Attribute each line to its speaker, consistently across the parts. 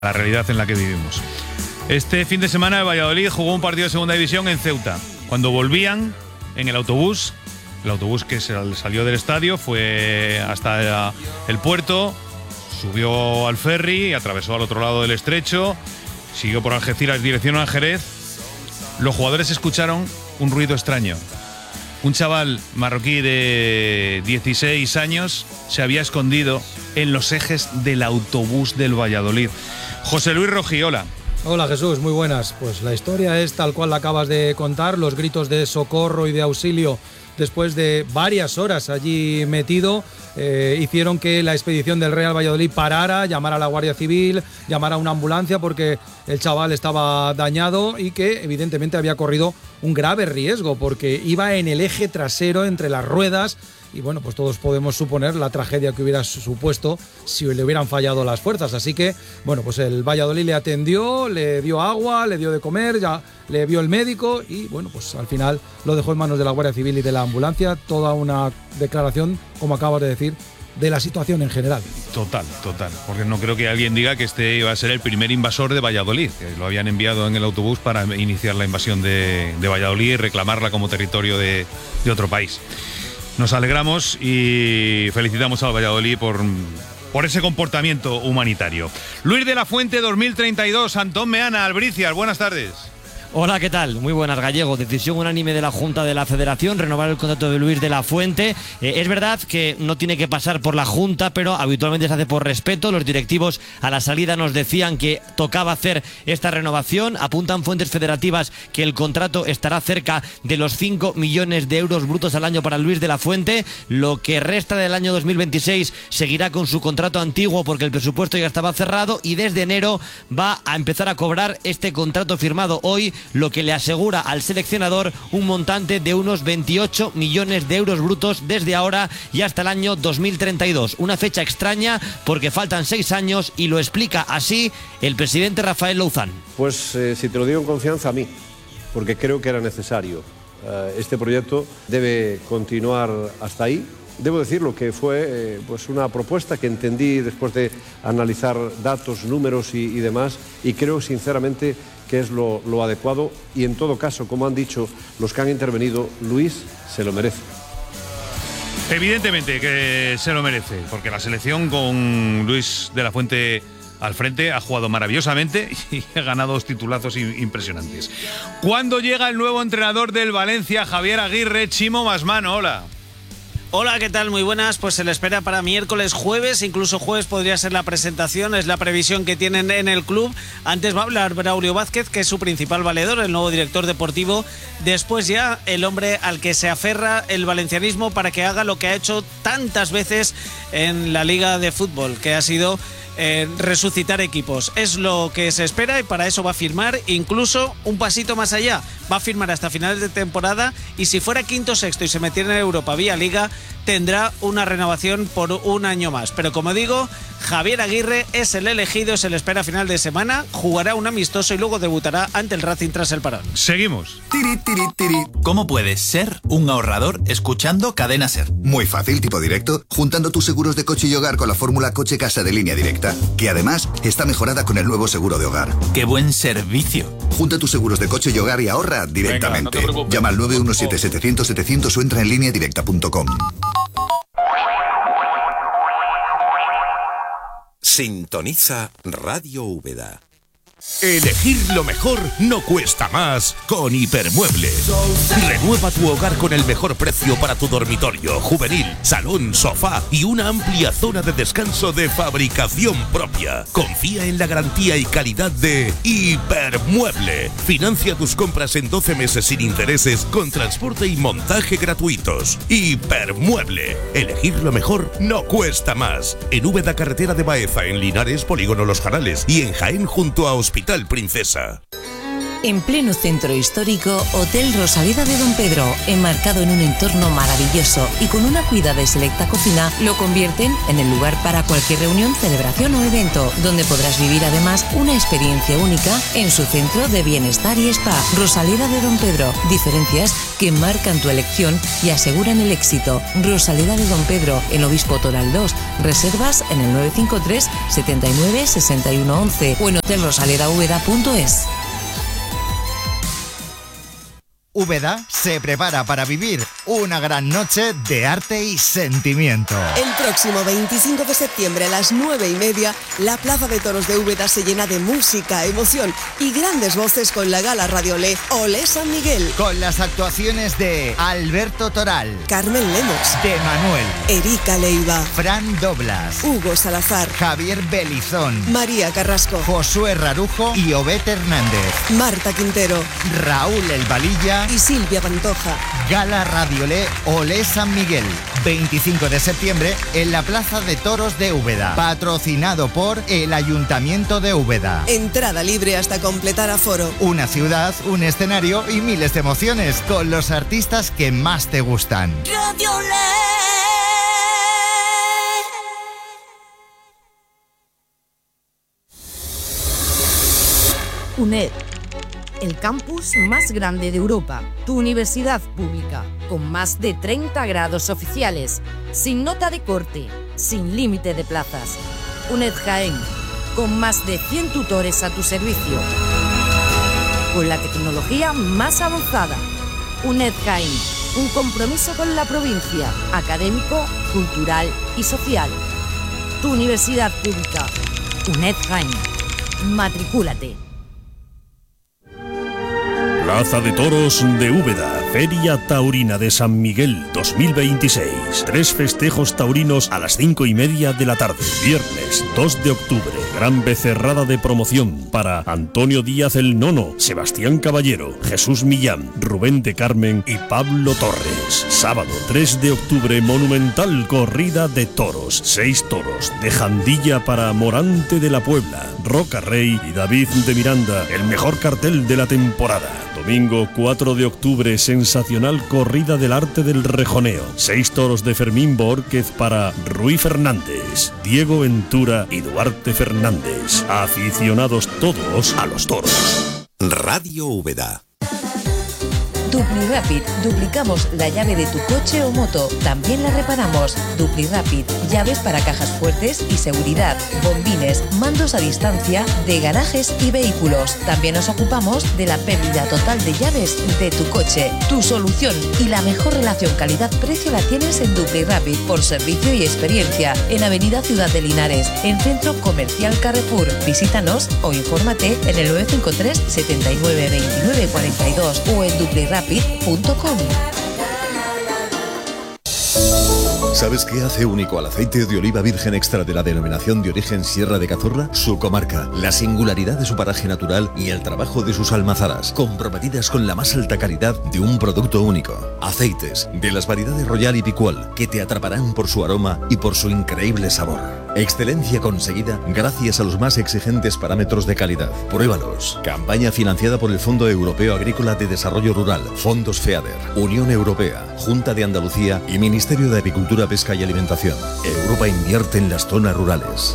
Speaker 1: la realidad en la que vivimos. Este fin de semana el Valladolid jugó un partido de segunda división en Ceuta. Cuando volvían en el autobús que salió del estadio fue hasta el puerto, subió al ferry, atravesó al otro lado del estrecho, siguió por Algeciras dirección a Jerez. Los jugadores escucharon un ruido extraño. Un chaval marroquí de 16 años se había escondido en los ejes del autobús del Valladolid. José Luis Rojiola.
Speaker 2: Hola Jesús, muy buenas. Pues la historia es tal cual la acabas de contar. Los gritos de socorro y de auxilio después de varias horas allí metido hicieron que la expedición del Real Valladolid parara, llamara a la Guardia Civil, llamara a una ambulancia porque el chaval estaba dañado y que evidentemente había corrido un grave riesgo porque iba en el eje trasero entre las ruedas. Y bueno, pues todos podemos suponer la tragedia que hubiera supuesto si le hubieran fallado las fuerzas. Así que, bueno, pues el Valladolid le atendió, le dio agua, le dio de comer, ya le vio el médico y, bueno, pues al final lo dejó en manos de la Guardia Civil y de la ambulancia. Toda una declaración, como acabas de decir, de la situación en general.
Speaker 1: Total, porque no creo que alguien diga que este iba a ser el primer invasor de Valladolid, que lo habían enviado en el autobús para iniciar la invasión de Valladolid y reclamarla como territorio de otro país. Nos alegramos y felicitamos al Valladolid por ese comportamiento humanitario. Luis de la Fuente 2032, Antón Meana, Albricias, buenas tardes.
Speaker 3: Hola, ¿qué tal? Muy buenas, Gallego. Decisión unánime de la Junta de la Federación, renovar el contrato de Luis de la Fuente. Es verdad que no tiene que pasar por la Junta, pero habitualmente se hace por respeto. Los directivos a la salida nos decían que tocaba hacer esta renovación. Apuntan fuentes federativas que el contrato estará cerca de los 5 millones de euros brutos al año para Luis de la Fuente. Lo que resta del año 2026 seguirá con su contrato antiguo porque el presupuesto ya estaba cerrado y desde enero va a empezar a cobrar este contrato firmado hoy, lo que le asegura al seleccionador un montante de unos 28 millones de euros brutos desde ahora y hasta el año 2032. Una fecha extraña porque faltan 6 años y lo explica así el presidente Rafael Louzán.
Speaker 4: Pues si te lo digo en confianza, a mí, porque creo que era necesario. Este proyecto debe continuar hasta ahí. Debo decirlo que fue pues una propuesta que entendí después de analizar datos, números y demás, y creo sinceramente que es lo adecuado y en todo caso, como han dicho los que han intervenido, Luis se lo merece.
Speaker 1: Evidentemente que se lo merece, porque la selección con Luis de la Fuente al frente ha jugado maravillosamente y ha ganado 2 titulazos impresionantes. ¿Cuándo llega el nuevo entrenador del Valencia, Javier Aguirre? Chimo Masmano, hola.
Speaker 5: Hola, ¿qué tal? Muy buenas. Pues se le espera para miércoles, jueves, incluso jueves podría ser la presentación, es la previsión que tienen en el club. Antes va a hablar Braulio Vázquez, que es su principal valedor, el nuevo director deportivo. Después ya el hombre al que se aferra el valencianismo para que haga lo que ha hecho tantas veces en la Liga de Fútbol, que ha sido resucitar equipos. Es lo que se espera y para eso va a firmar incluso un pasito más allá. Va a firmar hasta finales de temporada y si fuera quinto, sexto y se metiera en Europa vía Liga, tendrá una renovación por un año más. Pero como digo, Javier Aguirre es el elegido, se le espera a final de semana, jugará un amistoso y luego debutará ante el Racing tras el parón.
Speaker 1: Seguimos.
Speaker 6: ¿Cómo puedes ser un ahorrador escuchando Cadena Ser?
Speaker 7: Muy fácil, tipo directo, juntando tus seguros de coche y hogar con la fórmula Coche Casa de Línea Directa, que además está mejorada con el nuevo seguro de hogar.
Speaker 6: ¡Qué buen servicio!
Speaker 7: Junta tus seguros de coche y hogar y ahorra directamente. Venga, no llama al 917-700-700 o entra en lineadirecta.com.
Speaker 8: Sintoniza Radio Úbeda.
Speaker 9: Elegir lo mejor no cuesta más con Hipermueble. Renueva tu hogar con el mejor precio para tu dormitorio, juvenil, salón, sofá y una amplia zona de descanso de fabricación propia. Confía en la garantía y calidad de Hipermueble. Financia tus compras en 12 meses sin intereses con transporte y montaje gratuitos. Hipermueble. Elegir lo mejor no cuesta más. En Úbeda, carretera de Baeza, en Linares, Polígono Los Jarales y en Jaén junto a Hospital Princesa.
Speaker 10: En pleno centro histórico, Hotel Rosaleda de Don Pedro, enmarcado en un entorno maravilloso y con una cuidada y selecta cocina, lo convierten en el lugar para cualquier reunión, celebración o evento, donde podrás vivir además una experiencia única en su centro de bienestar y spa. Rosaleda de Don Pedro, diferencias que marcan tu elección y aseguran el éxito. Rosaleda de Don Pedro, en Obispo Toral 2. Reservas en el 953 79 61 11 o en hotelrosaledaveda.es.
Speaker 11: Úbeda se prepara para vivir una gran noche de arte y sentimiento.
Speaker 12: El próximo 25 de septiembre a las 9:30, la Plaza de Toros de Úbeda se llena de música, emoción y grandes voces con la gala Radio Olé San Miguel.
Speaker 11: Con las actuaciones de Alberto Toral,
Speaker 12: Carmen Lemos,
Speaker 11: de Manuel,
Speaker 12: Erika Leiva,
Speaker 11: Fran Doblas,
Speaker 12: Hugo Salazar,
Speaker 11: Javier Belizón,
Speaker 12: María Carrasco,
Speaker 11: Josué Rarujo y Obed Hernández,
Speaker 12: Marta Quintero,
Speaker 11: Raúl El Valilla
Speaker 12: y Silvia Pantoja.
Speaker 11: Gala Radio Olé San Miguel, 25 de septiembre en la Plaza de Toros de Úbeda. Patrocinado por el Ayuntamiento de Úbeda.
Speaker 12: Entrada libre hasta completar aforo.
Speaker 11: Una ciudad, un escenario y miles de emociones con los artistas que más te gustan.
Speaker 12: Radio Olé.
Speaker 13: UNED, el campus más grande de Europa, tu universidad pública, con más de 30 grados oficiales, sin nota de corte, sin límite de plazas. UNED Jaén, con más de 100 tutores a tu servicio, con la tecnología más avanzada. UNED Jaén, un compromiso con la provincia, académico, cultural y social. Tu universidad pública, UNED Jaén. Matricúlate.
Speaker 14: Plaza de Toros de Úbeda, Feria Taurina de San Miguel 2026. 3 festejos taurinos a las 5:30 de la tarde. Viernes 2 de octubre, gran becerrada de promoción para Antonio Díaz el Nono, Sebastián Caballero, Jesús Millán, Rubén de Carmen y Pablo Torres. Sábado 3 de octubre, monumental corrida de toros. 6 toros de Jandilla para Morante de la Puebla, Roca Rey y David de Miranda, el mejor cartel de la temporada. Domingo 4 de octubre, sensacional corrida del arte del rejoneo. 6 toros de Fermín Borquez para Rui Fernández, Diego Ventura y Duarte Fernández. Aficionados todos a los toros.
Speaker 8: Radio Úbeda.
Speaker 10: DupliRapid, duplicamos la llave de tu coche o moto, también la reparamos. DupliRapid, llaves para cajas fuertes y seguridad, bombines, mandos a distancia de garajes y vehículos. También nos ocupamos de la pérdida total de llaves de tu coche. Tu solución y la mejor relación calidad-precio la tienes en DupliRapid por servicio y experiencia, en Avenida Ciudad de Linares, en Centro Comercial Carrefour. Visítanos o infórmate en el 953 79 29 42 o en DupliRapid.com.
Speaker 15: ¿Sabes qué hace único al aceite de oliva virgen extra de la denominación de origen Sierra de Cazorla? Su comarca, la singularidad de su paraje natural y el trabajo de sus almazaras, comprometidas con la más alta calidad de un producto único. Aceites de las variedades Royal y Picual, que te atraparán por su aroma y por su increíble sabor. Excelencia conseguida gracias a los más exigentes parámetros de calidad. Pruébalos. Campaña financiada por el Fondo Europeo Agrícola de Desarrollo Rural, Fondos FEADER, Unión Europea, Junta de Andalucía y Ministerio de Agricultura, Pesca y Alimentación. Europa invierte en las zonas rurales.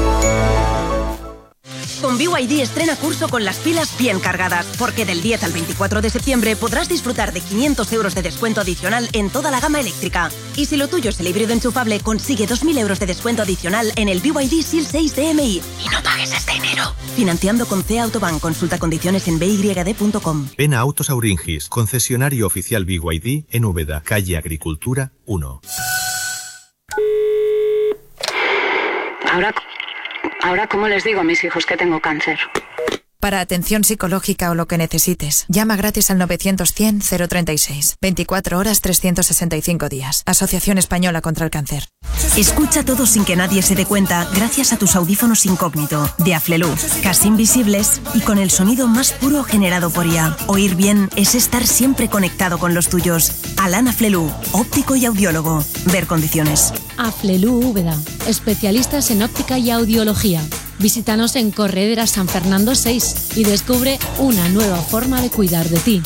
Speaker 16: Con BYD estrena curso con las pilas bien cargadas, porque del 10 al 24 de septiembre podrás disfrutar de 500 euros de descuento adicional en toda la gama eléctrica. Y si lo tuyo es el híbrido enchufable, consigue 2.000 euros de descuento adicional en el BYD SEAL 6 DMI. Y no pagues este enero. Financiando con CEA Autobank. Consulta condiciones en byd.com.
Speaker 17: Ven a Autos Auringis, concesionario oficial BYD en Úbeda, calle Agricultura 1.
Speaker 18: Ahora, ¿cómo les digo a mis hijos que tengo cáncer?
Speaker 19: Para atención psicológica o lo que necesites, llama gratis al 900-100-036. 24 horas, 365 días. Asociación Española contra el Cáncer.
Speaker 16: Escucha todo sin que nadie se dé cuenta gracias a tus audífonos incógnito de Aflelu. Casi invisibles y con el sonido más puro generado por IA. Oír bien es estar siempre conectado con los tuyos. Alan Aflelu, óptico y audiólogo. Ver condiciones.
Speaker 20: Aflelu Úbeda, especialistas en óptica y audiología. Visítanos en Corredera San Fernando 6 y descubre una nueva forma de cuidar de ti.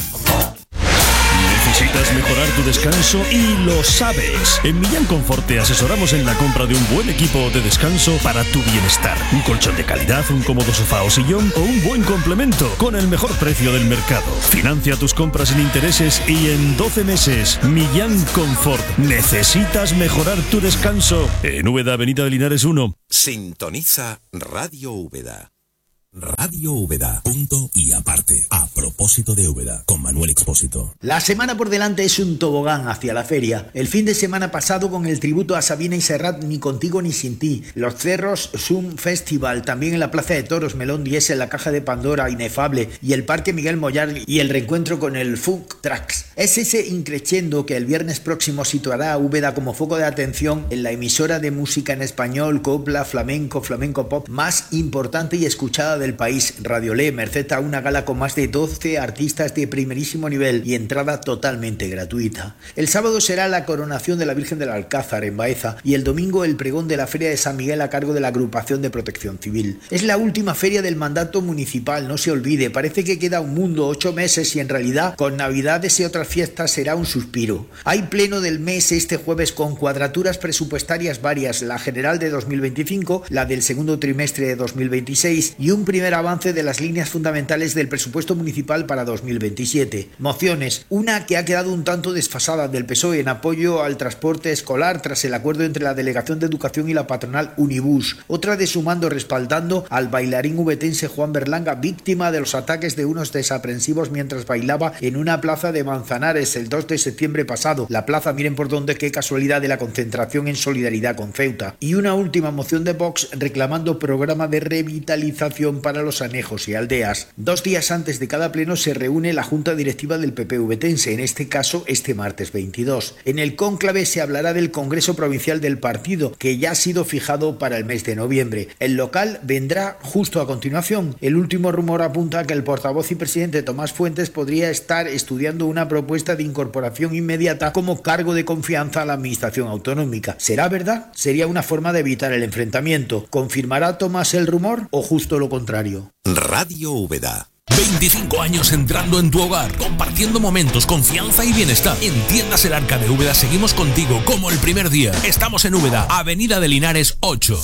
Speaker 14: Necesitas mejorar tu descanso y lo sabes. En Millán Confort te asesoramos en la compra de un buen equipo de descanso para tu bienestar. Un colchón de calidad, un cómodo sofá o sillón o un buen complemento con el mejor precio del mercado. Financia tus compras sin intereses y en 12 meses. Millán Confort. ¿Necesitas mejorar tu descanso? En Úbeda, Avenida de Linares 1.
Speaker 8: Sintoniza Radio Úbeda. Radio Úbeda, punto y aparte. A propósito de Úbeda, con Manuel Expósito.
Speaker 21: La semana por delante es un tobogán hacia la feria. El fin de semana pasado con el tributo a Sabina y Serrat, Ni contigo ni sin ti. Los Cerros Zoom Festival, también en la Plaza de Toros, Melón 10 en la Caja de Pandora, Inefable, y el Parque Miguel Mollar y el reencuentro con el Funk Tracks. Es ese increchendo que el viernes próximo situará a Úbeda como foco de atención en la emisora de música en español, copla, flamenco pop más importante y escuchada del país, Radiolé, merced a una gala con más de 12 artistas de primerísimo nivel y entrada totalmente gratuita. El sábado será la coronación de la Virgen del Alcázar en Baeza y el domingo el pregón de la Feria de San Miguel a cargo de la Agrupación de Protección Civil. Es la última feria del mandato municipal, no se olvide, parece que queda un mundo, 8 meses y en realidad con navidades y otras fiestas será un suspiro. Hay pleno del mes este jueves con cuadraturas presupuestarias varias, la general de 2025, la del segundo trimestre de 2026 y un primer avance de las líneas fundamentales del presupuesto municipal para 2027. Mociones, una que ha quedado un tanto desfasada del PSOE en apoyo al transporte escolar tras el acuerdo entre la Delegación de Educación y la patronal Unibus, otra de su mando respaldando al bailarín ubetense Juan Berlanga, víctima de los ataques de unos desaprensivos mientras bailaba en una plaza de Manzanares el 2 de septiembre pasado. La plaza, miren por dónde, qué casualidad, de la concentración en solidaridad con Ceuta. Y una última moción de Vox reclamando programa de revitalización para los anejos y aldeas. 2 días antes de cada pleno se reúne la Junta Directiva del PP ubetense, en este caso este martes 22. En el cónclave se hablará del Congreso Provincial del partido, que ya ha sido fijado para el mes de noviembre. El local vendrá justo a continuación. El último rumor apunta a que el portavoz y presidente Tomás Fuentes podría estar estudiando una propuesta de incorporación inmediata como cargo de confianza a la administración autonómica. ¿Será verdad? Sería una forma de evitar el enfrentamiento. ¿Confirmará Tomás el rumor o justo lo contrario?
Speaker 8: Radio Úbeda.
Speaker 9: 25 años entrando en tu hogar, compartiendo momentos, confianza y bienestar. En Tiendas El Arca de Úbeda seguimos contigo como el primer día. Estamos en Úbeda, Avenida de Linares 8.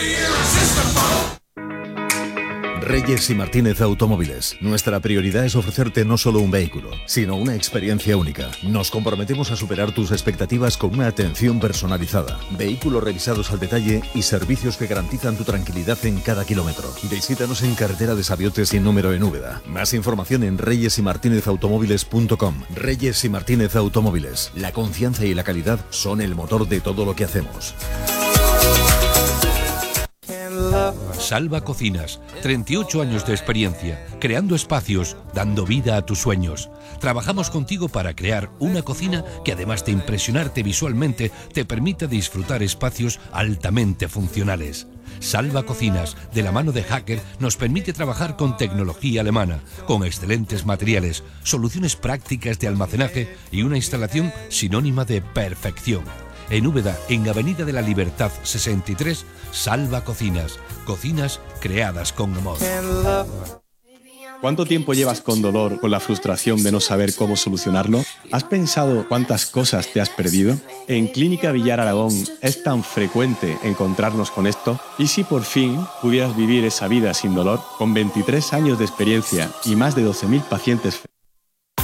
Speaker 15: Reyes y Martínez Automóviles. Nuestra prioridad es ofrecerte no solo un vehículo, sino una experiencia única. Nos comprometemos a superar tus expectativas con una atención personalizada, vehículos revisados al detalle y servicios que garantizan tu tranquilidad en cada kilómetro. Visítanos en Carretera de Sabiotes sin número en Úbeda. Más información en reyesymartinezautomóviles.com. Reyes y Martínez Automóviles. La confianza y la calidad son el motor de todo lo que hacemos.
Speaker 22: Salva Cocinas, 38 años de experiencia, creando espacios, dando vida a tus sueños. Trabajamos contigo para crear una cocina que además de impresionarte visualmente, te permita disfrutar espacios altamente funcionales. Salva Cocinas, de la mano de Hacker, nos permite trabajar con tecnología alemana, con excelentes materiales, soluciones prácticas de almacenaje y una instalación sinónima de perfección. En Úbeda, en Avenida de la Libertad 63, Salva Cocinas. Cocinas creadas con amor.
Speaker 23: ¿Cuánto tiempo llevas con dolor, con la frustración de no saber cómo solucionarlo? ¿Has pensado cuántas cosas te has perdido? En Clínica Villar Aragón es tan frecuente encontrarnos con esto. ¿Y si por fin pudieras vivir esa vida sin dolor? Con 23 años de experiencia y más de 12.000 pacientes